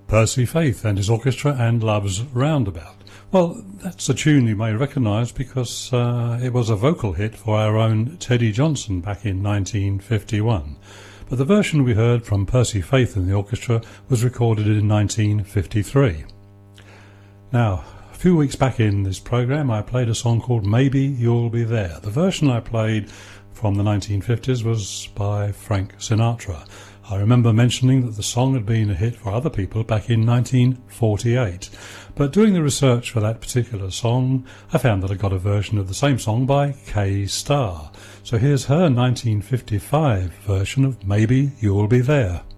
Percy Faith and his orchestra and Love's Roundabout. Well, that's a tune you may recognise because it was a vocal hit for our own Teddy Johnson back in 1951. But the version we heard from Percy Faith and the orchestra was recorded in 1953. Now, a few weeks back in this programme I played a song called Maybe You'll Be There. The version I played from the 1950s was by Frank Sinatra. I remember mentioning that the song had been a hit for other people back in 1948. But doing the research for that particular song, I found that I got a version of the same song by Kay Starr. So here's her 1955 version of Maybe You'll Be There.